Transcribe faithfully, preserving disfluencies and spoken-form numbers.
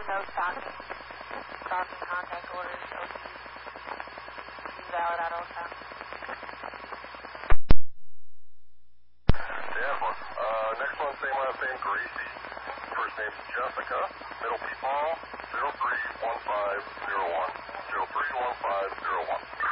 No stocking. Stocking contact orders. O T. Valid at all times. Yeah, uh, next one, same last name, Gracie. First name, Jessica. Middle P. Paul. zero three one five zero one. zero three one five zero one.